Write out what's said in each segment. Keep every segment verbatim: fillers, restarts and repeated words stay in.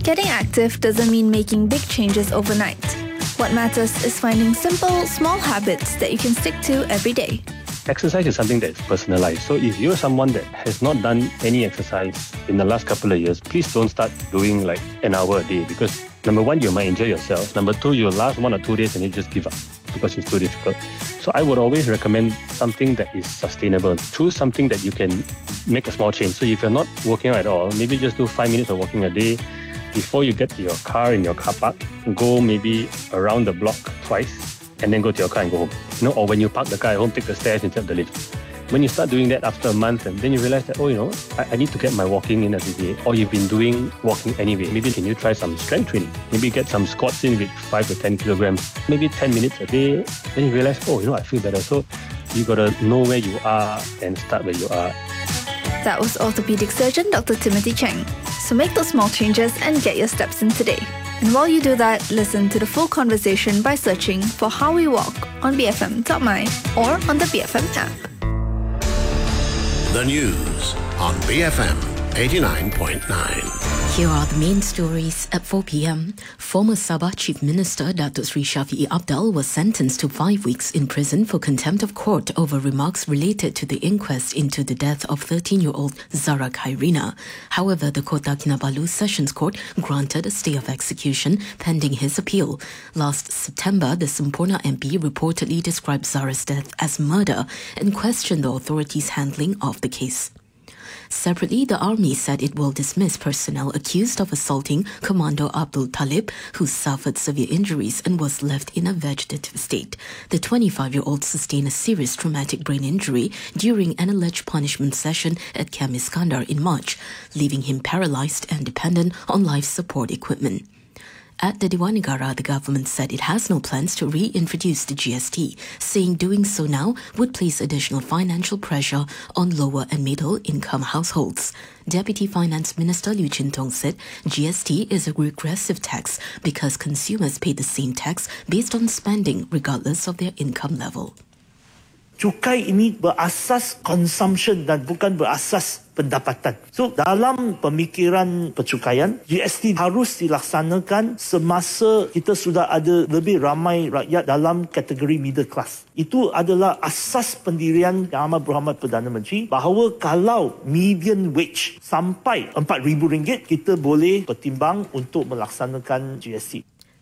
Getting active doesn't mean making big changes overnight. What matters is finding simple, small habits that you can stick to every day. Exercise is something that is personalized. So if you're someone that has not done any exercise in the last couple of years, please don't start doing like an hour a day, because number one, you might injure yourself. Number two, you'll last one or two days and you just give up because it's too difficult. So I would always recommend something that is sustainable. Choose something that you can make a small change. So if you're not working out at all, maybe just do five minutes of walking a day. Before you get to your car in your car park, go maybe around the block twice and then go to your car and go home. You know, or when you park the car at home, take the stairs instead of the lift. When you start doing that after a month, and then you realize that, oh, you know, I, I need to get my walking in every day. Or you've been doing walking anyway. Maybe can you try some strength training? Maybe get some squats in with five to ten kilograms. Maybe ten minutes a day. Then you realize, oh, you know, I feel better. So you got to know where you are and start where you are. That was orthopedic surgeon Doctor Timothy Cheng. So make those small changes and get your steps in today. And while you do that, listen to the full conversation by searching for How We Walk on B F M dot my or on the B F M app. The news on B F M eighty-nine point nine. Here are the main stories at four p.m. Former Sabah Chief Minister Datuk Sri Shafiee Apdal was sentenced to five weeks in prison for contempt of court over remarks related to the inquest into the death of thirteen-year-old Zara Khairina. However, the Kota Kinabalu Sessions Court granted a stay of execution pending his appeal. Last September, the Semporna M P reportedly described Zara's death as murder and questioned the authorities' handling of the case. Separately, the army said it will dismiss personnel accused of assaulting Commando Abdul Talib, who suffered severe injuries and was left in a vegetative state. The twenty-five-year-old sustained a serious traumatic brain injury during an alleged punishment session at Camp Iskandar in March, leaving him paralyzed and dependent on life support equipment. At the Dewan Negara, the government said it has no plans to reintroduce the G S T, saying doing so now would place additional financial pressure on lower and middle-income households. Deputy Finance Minister Liew Chin Tong said G S T is a regressive tax because consumers pay the same tax based on spending regardless of their income level. Cukai ini berasas consumption dan bukan berasas pendapatan. So, dalam pemikiran percukaian, G S T harus dilaksanakan semasa kita sudah ada lebih ramai rakyat dalam kategori middle class. Itu adalah asas pendirian Yang Amat Berhormat Perdana Menteri bahawa kalau median wage sampai empat ribu ringgit, kita boleh pertimbang untuk melaksanakan G S T.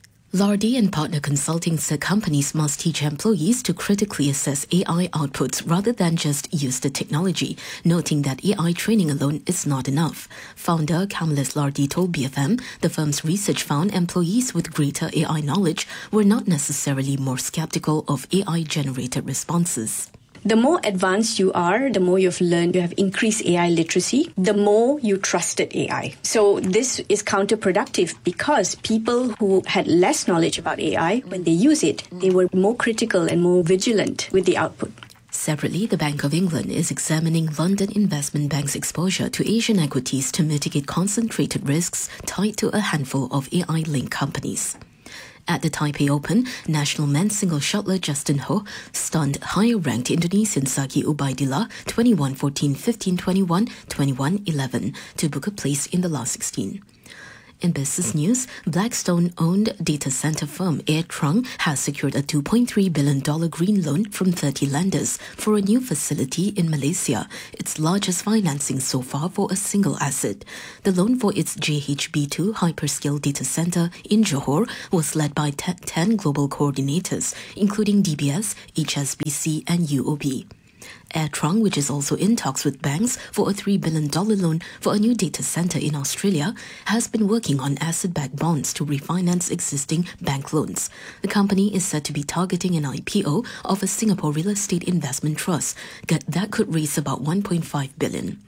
Lardy and partner consulting said companies must teach employees to critically assess A I outputs rather than just use the technology, noting that A I training alone is not enough. Founder Kamalis Lardy told B F M the firm's research found employees with greater A I knowledge were not necessarily more skeptical of A I-generated responses. The more advanced you are, the more you've learned, you have increased A I literacy, the more you trusted A I. So this is counterproductive because people who had less knowledge about A I, when they use it, they were more critical and more vigilant with the output. Separately, the Bank of England is examining London Investment Bank's exposure to Asian equities to mitigate concentrated risks tied to a handful of A I-linked companies. At the Taipei Open, national men's single shuttler Justin Ho stunned higher-ranked Indonesian Saki Ubaidillah twenty-one fourteen, fifteen twenty-one, twenty-one eleven to book a place in the last sixteen. In business news, Blackstone-owned data center firm AirTrunk has secured a two point three billion dollars green loan from thirty lenders for a new facility in Malaysia, its largest financing so far for a single asset. The loan for its J H B two hyperscale data center in Johor was led by ten global coordinators, including D B S, H S B C and U O B. AirTrunk, which is also in talks with banks for a three billion dollars loan for a new data center in Australia, has been working on asset-backed bonds to refinance existing bank loans. The company is said to be targeting an I P O of a Singapore real estate investment trust that could raise about one point five billion dollars.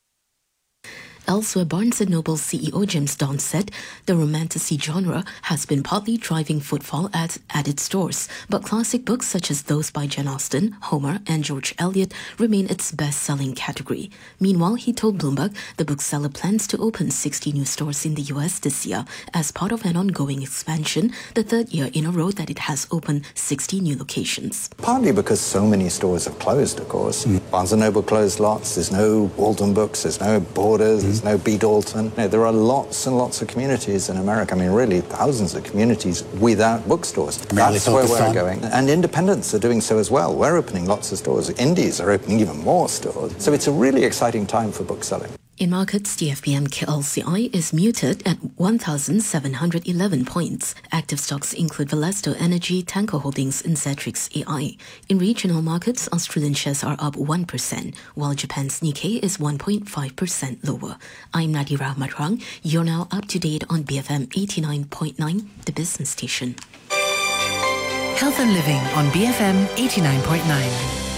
Elsewhere, Barnes and Noble C E O James Don said the romantasy genre has been partly driving footfall at, at its stores, but classic books such as those by Jane Austen, Homer and George Eliot remain its best-selling category. Meanwhile, he told Bloomberg the bookseller plans to open sixty new stores in the U S this year as part of an ongoing expansion, the third year in a row that it has opened sixty new locations. Partly because so many stores have closed, of course. Mm. Barnes and Noble closed lots, there's no Walden Books, there's no Borders, There's no B. Dalton. You know, there are lots and lots of communities in America. I mean, really, thousands of communities without bookstores. That's where we're going. And independents are doing so as well. We're opening lots of stores. Indies are opening even more stores. So it's a really exciting time for bookselling. In markets, the F B M K L C I is muted at one thousand seven hundred eleven points. Active stocks include Valesto Energy, Tanko Holdings and Cetrix A I. In regional markets, Australian shares are up one percent, while Japan's Nikkei is one point five percent lower. I'm Nadira Matrang. You're now up to date on B F M eighty-nine point nine, the business station. Health and Living on B F M eighty-nine point nine.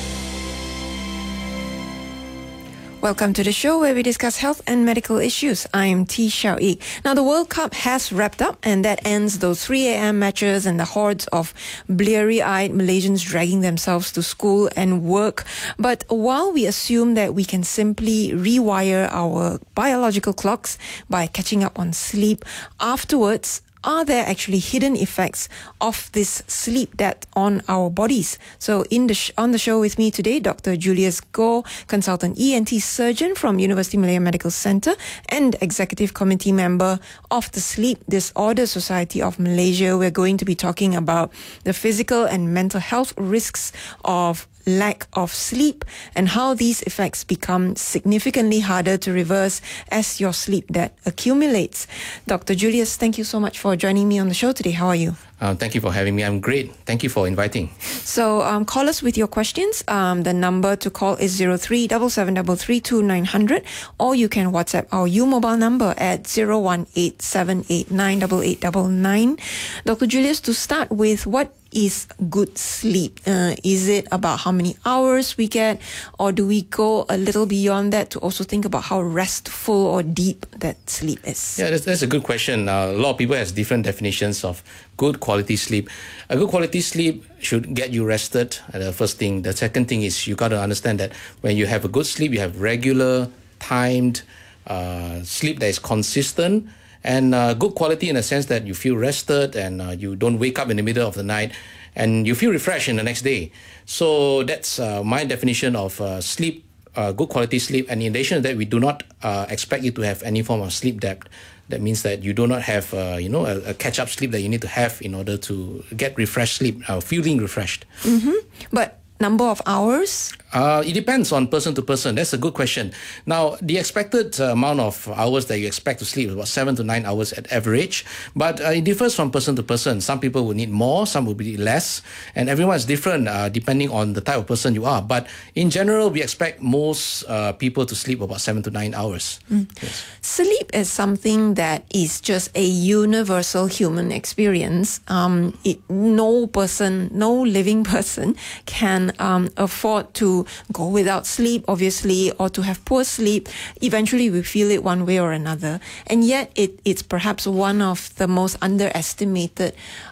Welcome to the show where we discuss health and medical issues. I am T. Xiao Yi. Now, the World Cup has wrapped up, and that ends those three a.m. matches and the hordes of bleary-eyed Malaysians dragging themselves to school and work. But while we assume that we can simply rewire our biological clocks by catching up on sleep, afterwards, are there actually hidden effects of this sleep debt on our bodies? So in the sh- on the show with me today, Doctor Julius Goh, consultant E N T surgeon from University Malaya Medical Centre and executive committee member of the Sleep Disorder Society of Malaysia. We're going to be talking about the physical and mental health risks of lack of sleep and how these effects become significantly harder to reverse as your sleep debt accumulates. Doctor Julius, thank you so much for joining me on the show today. How are you? Um, thank you for having me. I'm great. Thank you for inviting. So um, call us with your questions. Um, the number to call is zero three seven seven seven three two nine zero zero, or you can WhatsApp our U mobile number at zero one eight seven eight nine eight eight nine nine. Doctor Julius, to start with, what is good sleep? Uh, is it about how many hours we get, or do we go a little beyond that to also think about how restful or deep that sleep is? Yeah, that's, that's a good question. Uh, a lot of people have different definitions of good quality sleep. A good quality sleep should get you rested. Uh, the first thing. The second thing is you got to understand that when you have a good sleep, you have regular, timed uh, sleep that is consistent. And uh, good quality in the sense that you feel rested and uh, you don't wake up in the middle of the night and you feel refreshed in the next day. So that's uh, my definition of uh, sleep, uh, good quality sleep. And in addition to that, we do not uh, expect you to have any form of sleep debt. That means that you do not have, uh, you know, a, a catch-up sleep that you need to have in order to get refreshed sleep, uh, feeling refreshed. Mm-hmm. But number of hours? Uh, it depends on person to person. That's a good question. Now, the expected uh, amount of hours that you expect to sleep is about seven to nine hours at average. But uh, it differs from person to person. Some people will need more, some will need less. And everyone is different uh, depending on the type of person you are. But in general, we expect most uh, people to sleep about seven to nine hours. Mm. Yes. Sleep is something that is just a universal human experience. Um, it, no person, no living person can um, afford to go without sleep, obviously, or to have poor sleep. Eventually, we feel it one way or another. And yet, it, it's perhaps one of the most underestimated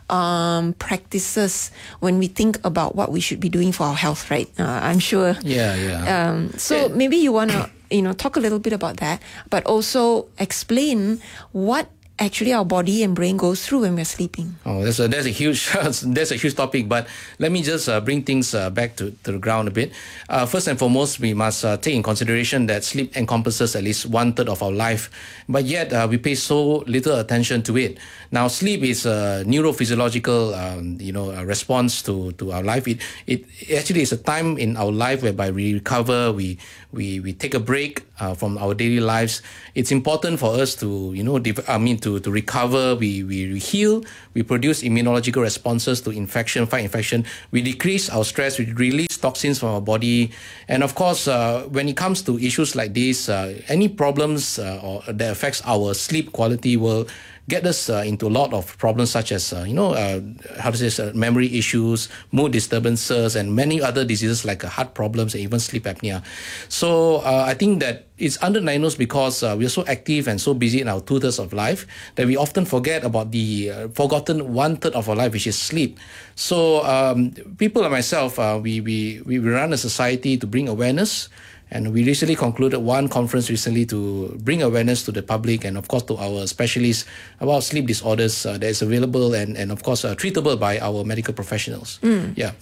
um, practices when we think about what we should be doing for our health, right? Uh, I'm sure. Yeah, yeah. Um, so yeah. maybe you want to, you know, talk a little bit about that, but also explain what actually our body and brain goes through when we're sleeping. Oh, that's a that's a huge that's a huge topic. But let me just uh, bring things uh, back to, to the ground a bit. Uh, first and foremost, we must uh, take in consideration that sleep encompasses at least one third of our life, but yet uh, we pay so little attention to it. Now, sleep is a neurophysiological, um, you know, a response to, to our life. It it actually is a time in our life whereby we recover, we we we take a break uh, from our daily lives. It's important for us to, you know, div- I mean, to to recover. We we heal. We produce immunological responses to infection, fight infection. We decrease our stress. We release toxins from our body. And of course, uh, when it comes to issues like this, uh, any problems uh, or that affects our sleep quality will get us uh, into a lot of problems such as, uh, you know, uh, how to say, uh, memory issues, mood disturbances, and many other diseases like uh, heart problems and even sleep apnea. So uh, I think that it's underdiagnosed because uh, we're so active and so busy in our two-thirds of life that we often forget about the uh, forgotten one-third of our life, which is sleep. So um, people like myself, uh, we, we, we run a society to bring awareness. And we recently concluded one conference recently to bring awareness to the public and, of course, to our specialists about sleep disorders uh, that is available and, and of course, uh, treatable by our medical professionals. Mm. Yeah.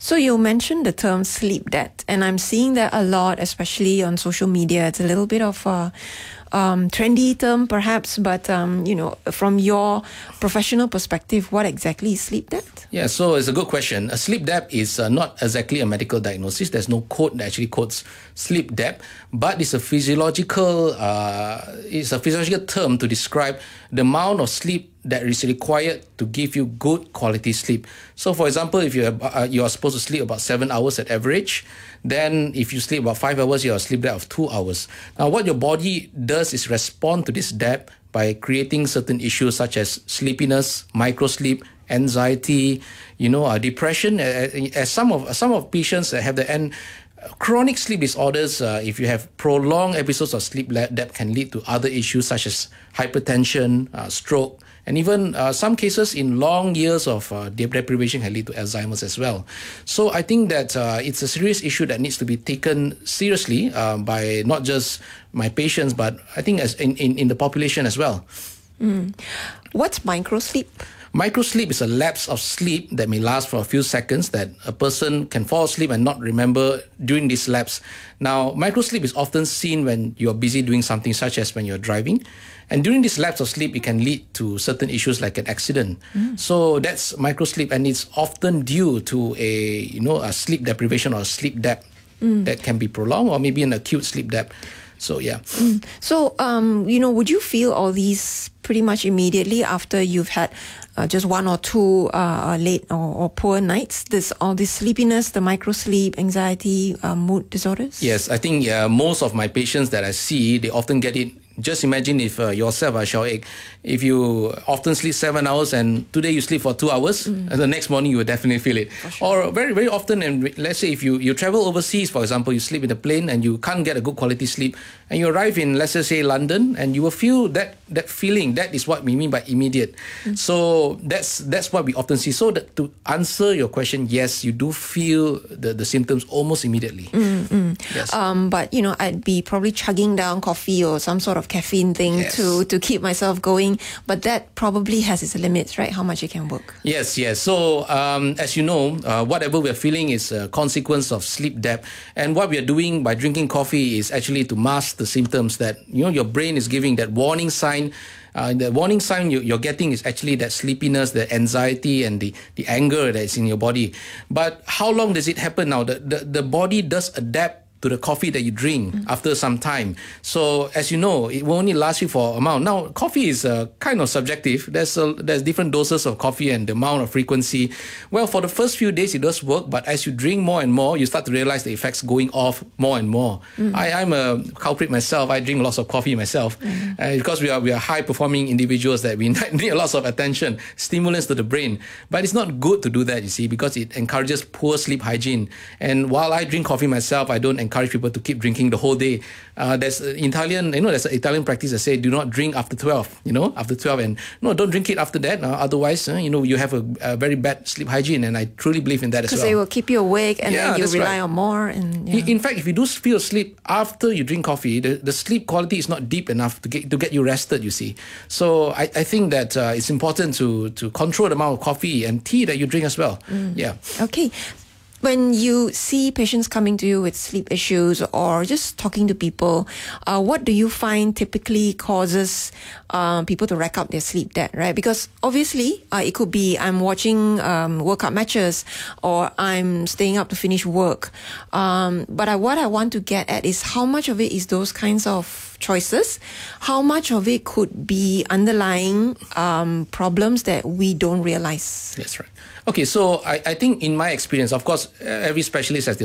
So you mentioned the term sleep debt, and I'm seeing that a lot, especially on social media. It's a little bit of a um, trendy term, perhaps, but um, you know, from your professional perspective, what exactly is sleep debt? Yeah, so it's a good question. A sleep debt is uh, not exactly a medical diagnosis. There's no code that actually codes sleep debt, but it's a physiological, uh, it's a physiological term to describe the amount of sleep that is required to give you good quality sleep. So, for example, if you are, uh, you are supposed to sleep about seven hours at average, then if you sleep about five hours, you have a sleep debt of two hours. Now, what your body does is respond to this debt by creating certain issues such as sleepiness, microsleep, anxiety, you know, uh, depression. Uh, as some of some of patients that have the end. Chronic sleep disorders, uh, if you have prolonged episodes of sleep debt, can lead to other issues such as hypertension, uh, stroke, and even uh, some cases in long years of uh, deprivation can lead to Alzheimer's as well. So I think that uh, it's a serious issue that needs to be taken seriously uh, by not just my patients, but I think as in, in, in the population as well. Mm. What's microsleep? Microsleep is a lapse of sleep that may last for a few seconds that a person can fall asleep and not remember during this lapse. Now, microsleep is often seen when you're busy doing something such as when you're driving. And during this lapse of sleep, it can lead to certain issues like an accident. Mm. So that's microsleep, and it's often due to a, you know, a sleep deprivation or a sleep debt mm. that can be prolonged or maybe an acute sleep debt. So, yeah. Mm. So, um, you know, would you feel all these pretty much immediately after you've had uh, just one or two uh, late or, or poor nights? This all this sleepiness, the microsleep, anxiety, uh, mood disorders? Yes, I think uh, most of my patients that I see, they often get it. Just imagine if uh, yourself, uh, Xiao-Ik, if you often sleep seven hours and today you sleep for two hours, mm. and the next morning you will definitely feel it. Sure. Or very, very often, and let's say if you, you travel overseas, for example, you sleep in a plane and you can't get a good quality sleep, and you arrive in, let's just say, London, and you will feel that that feeling. That is what we mean by immediate. Mm. So that's that's what we often see. So that to answer your question, yes, you do feel the, the symptoms almost immediately. Mm-hmm. Yes. Um, but, you know, I'd be probably chugging down coffee or some sort of caffeine thing yes. to, to keep myself going. But that probably has its limits, right? How much it can work. Yes, yes. So, um, as you know, uh, whatever we're feeling is a consequence of sleep debt. And what we are doing by drinking coffee is actually to mask the symptoms that, you know, your brain is giving that warning sign. Uh, the warning sign you, you're getting is actually that sleepiness, the anxiety, and the, the anger that's in your body. But how long does it happen now? The, the, the body does adapt to the coffee that you drink mm. after some time. So, as you know, it will only last you for a amount. Now, coffee is uh, kind of subjective. There's a, there's different doses of coffee and the amount of frequency. Well, for the first few days, it does work, but as you drink more and more, you start to realize the effects going off more and more. Mm. I, I'm a culprit myself. I drink lots of coffee myself mm. uh, because we are we are high-performing individuals that we need lots of attention, stimulants to the brain. But it's not good to do that, you see, because it encourages poor sleep hygiene. And while I drink coffee myself, I don't encourage people to keep drinking the whole day. Uh, there's Italian, you know, there's an Italian practice that say do not drink after twelve, you know, after twelve, and no, don't drink it after that. Uh, otherwise, uh, you know, you have a, a very bad sleep hygiene, and I truly believe in that as well. Because they will keep you awake, and yeah, then you rely right. on more. And yeah. In fact, if you do feel asleep after you drink coffee, the, the sleep quality is not deep enough to get to get you rested, you see. So I, I think that uh, it's important to to control the amount of coffee and tea that you drink as well. Mm. Yeah. Okay. When you see patients coming to you with sleep issues or just talking to people, uh, what do you find typically causes um, people to rack up their sleep debt, right? Because obviously, uh, it could be I'm watching um, World Cup matches or I'm staying up to finish work. Um, but I, what I want to get at is how much of it is those kinds of choices? How much of it could be underlying um, problems that we don't realize? That's right. Okay, so I, I think in my experience, of course, every specialist has their